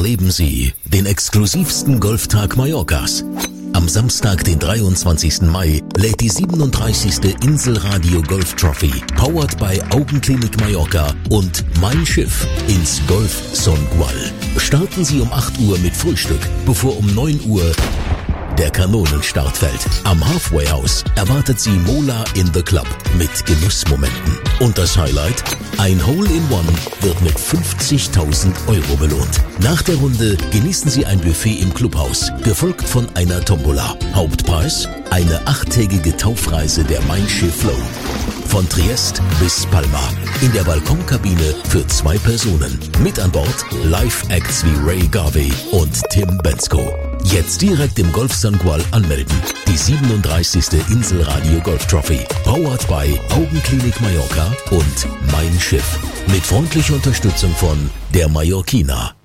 Erleben Sie den exklusivsten Golftag Mallorcas. Am Samstag, den 23. Mai, lädt die 37. Inselradio Golf Trophy, powered by Augenklinik Mallorca und Mein Schiff ins Golf Songual. Starten Sie um 8 Uhr mit Frühstück, bevor um 9 Uhr der Kanonenstart fällt. Am Halfway House erwartet Sie Mola in the Club mit Genussmomenten. Und das Highlight? Ein Hole-in-One wird mit 50.000 Euro belohnt. Nach der Runde genießen Sie ein Buffet im Clubhaus, gefolgt von einer Tombola. Hauptpreis? Eine 8-tägige Taufreise der Mein Schiff Flow. Von Triest bis Palma. In der Balkonkabine für 2 Personen. Mit an Bord Live-Acts wie Ray Garvey und Tim Bensko. Jetzt direkt im Golf Songual anmelden. Die 37. Inselradio Golf Trophy. Powered by Augenklinik Mallorca und Mein Schiff. Mit freundlicher Unterstützung von der Mallorquina.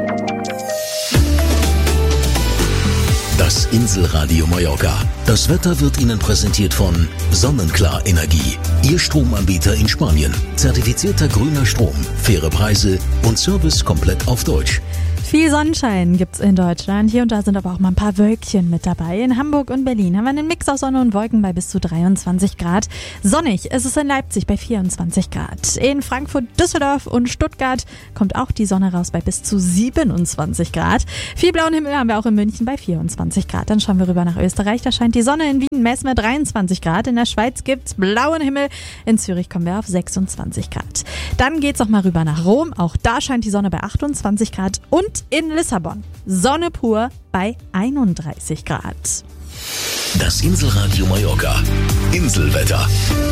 Das Inselradio Mallorca. Das Wetter wird Ihnen präsentiert von Sonnenklar Energie. Ihr Stromanbieter in Spanien. Zertifizierter grüner Strom, faire Preise und Service komplett auf Deutsch. Viel Sonnenschein gibt's in Deutschland. Hier und da sind aber auch mal ein paar Wölkchen mit dabei. In Hamburg und Berlin haben wir einen Mix aus Sonne und Wolken bei bis zu 23 Grad. Sonnig ist es in Leipzig bei 24 Grad. In Frankfurt, Düsseldorf und Stuttgart kommt auch die Sonne raus bei bis zu 27 Grad. Viel blauen Himmel haben wir auch in München bei 24 Grad. Dann schauen wir rüber nach Österreich. Da scheint die Sonne. In Wien messen wir 23 Grad. In der Schweiz gibt's blauen Himmel. In Zürich kommen wir auf 26 Grad. Dann geht's auch mal rüber nach Rom. Auch da scheint die Sonne bei 28 Grad. Und in Lissabon Sonne pur bei 31 Grad. Das Inselradio Mallorca. Inselwetter.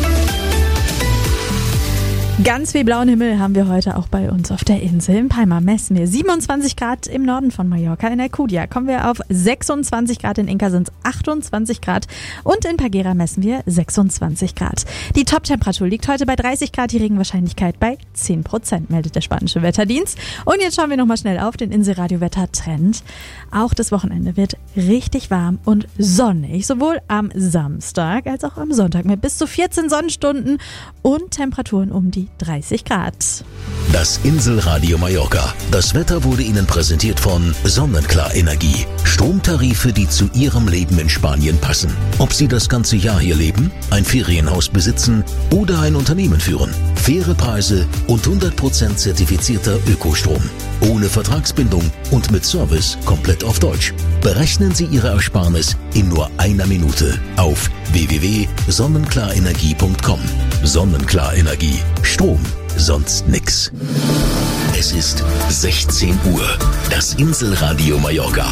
Ganz viel blauen Himmel haben wir heute auch bei uns auf der Insel. In Palma messen wir 27 Grad im Norden von Mallorca. In Alcudia kommen wir auf 26 Grad. In Inca sind es 28 Grad. Und in Pagera messen wir 26 Grad. Die Top-Temperatur liegt heute bei 30 Grad. Die Regenwahrscheinlichkeit bei 10%, meldet der spanische Wetterdienst. Und jetzt schauen wir nochmal schnell auf den Inselradio-Wetter-Trend. Auch das Wochenende wird richtig warm und sonnig. Sowohl am Samstag als auch am Sonntag mit bis zu 14 Sonnenstunden und Temperaturen um die 30 Grad. Das Inselradio Mallorca. Das Wetter wurde Ihnen präsentiert von Sonnenklar Energie. Stromtarife, die zu Ihrem Leben in Spanien passen. Ob Sie das ganze Jahr hier leben, ein Ferienhaus besitzen oder ein Unternehmen führen. Faire Preise und 100% zertifizierter Ökostrom. Ohne Vertragsbindung und mit Service komplett auf Deutsch. Berechnen Sie Ihre Ersparnis in nur einer Minute auf www.sonnenklarenergie.com. Sonnenklar Energie. Strom, sonst nix. Es ist 16 Uhr. Das Inselradio Mallorca.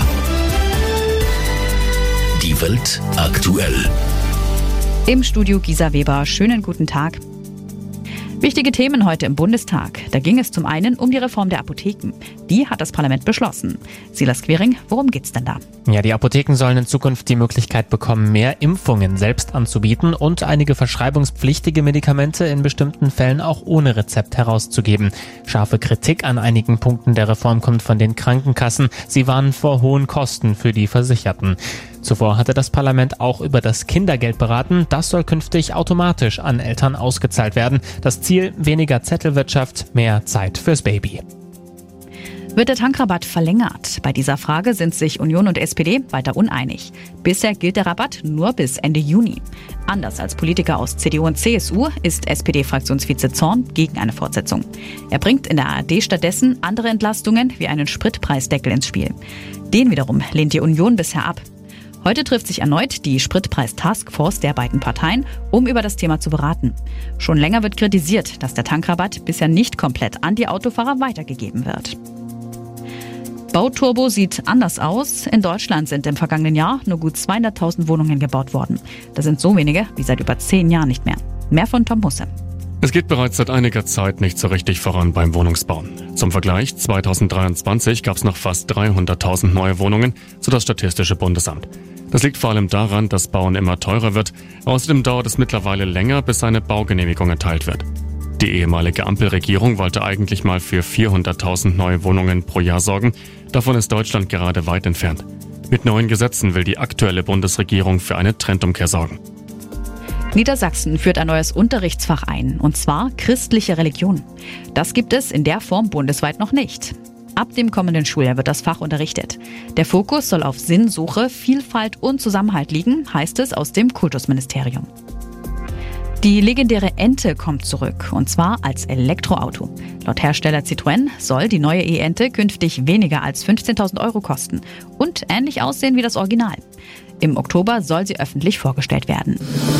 Die Welt aktuell. Im Studio Gisa Weber. Schönen guten Tag. Wichtige Themen heute im Bundestag. Da ging es zum einen um die Reform der Apotheken. Die hat das Parlament beschlossen. Silas Quiring, worum geht's denn da? Ja, die Apotheken sollen in Zukunft die Möglichkeit bekommen, mehr Impfungen selbst anzubieten und einige verschreibungspflichtige Medikamente in bestimmten Fällen auch ohne Rezept herauszugeben. Scharfe Kritik an einigen Punkten der Reform kommt von den Krankenkassen. Sie warnen vor hohen Kosten für die Versicherten. Zuvor hatte das Parlament auch über das Kindergeld beraten. Das soll künftig automatisch an Eltern ausgezahlt werden. Das Ziel: weniger Zettelwirtschaft, mehr Zeit fürs Baby. Wird der Tankrabatt verlängert? Bei dieser Frage sind sich Union und SPD weiter uneinig. Bisher gilt der Rabatt nur bis Ende Juni. Anders als Politiker aus CDU und CSU ist SPD-Fraktionsvize Zorn gegen eine Fortsetzung. Er bringt in der ARD stattdessen andere Entlastungen wie einen Spritpreisdeckel ins Spiel. Den wiederum lehnt die Union bisher ab. Heute trifft sich erneut die Spritpreis-Taskforce der beiden Parteien, um über das Thema zu beraten. Schon länger wird kritisiert, dass der Tankrabatt bisher nicht komplett an die Autofahrer weitergegeben wird. Bauturbo sieht anders aus. In Deutschland sind im vergangenen Jahr nur gut 200.000 Wohnungen gebaut worden. Das sind so wenige wie seit über 10 Jahren nicht mehr. Mehr von Tom Husse. Es geht bereits seit einiger Zeit nicht so richtig voran beim Wohnungsbauen. Zum Vergleich, 2023 gab es noch fast 300.000 neue Wohnungen, so das Statistische Bundesamt. Das liegt vor allem daran, dass Bauen immer teurer wird. Außerdem dauert es mittlerweile länger, bis eine Baugenehmigung erteilt wird. Die ehemalige Ampelregierung wollte eigentlich mal für 400.000 neue Wohnungen pro Jahr sorgen. Davon ist Deutschland gerade weit entfernt. Mit neuen Gesetzen will die aktuelle Bundesregierung für eine Trendumkehr sorgen. Niedersachsen führt ein neues Unterrichtsfach ein, und zwar christliche Religion. Das gibt es in der Form bundesweit noch nicht. Ab dem kommenden Schuljahr wird das Fach unterrichtet. Der Fokus soll auf Sinnsuche, Vielfalt und Zusammenhalt liegen, heißt es aus dem Kultusministerium. Die legendäre Ente kommt zurück, und zwar als Elektroauto. Laut Hersteller Citroën soll die neue E-Ente künftig weniger als 15.000 € kosten und ähnlich aussehen wie das Original. Im Oktober soll sie öffentlich vorgestellt werden.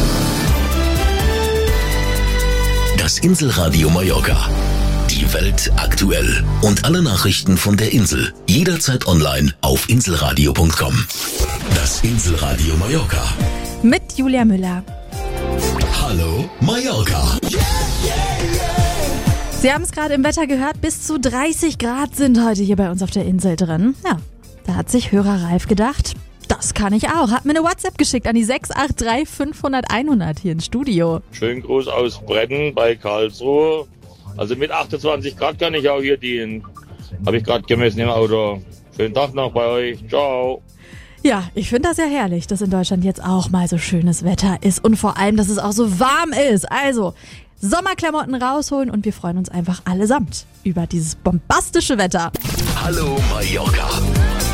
Das Inselradio Mallorca. Die Welt aktuell. Und alle Nachrichten von der Insel. Jederzeit online auf inselradio.com. Das Inselradio Mallorca. Mit Julia Müller. Hallo Mallorca. Sie haben es gerade im Wetter gehört, bis zu 30 Grad sind heute hier bei uns auf der Insel drin. Ja, da hat sich Hörer Ralf gedacht, das kann ich auch. Hat mir eine WhatsApp geschickt an die 683 500 100 hier ins Studio. Schönen Gruß aus Bretten bei Karlsruhe. Also mit 28 Grad kann ich auch hier dienen. Habe ich gerade gemessen im Auto. Schönen Tag noch bei euch. Ciao. Ja, ich finde das ja herrlich, dass in Deutschland jetzt auch mal so schönes Wetter ist und vor allem, dass es auch so warm ist. Also Sommerklamotten rausholen und wir freuen uns einfach allesamt über dieses bombastische Wetter. Hallo Mallorca.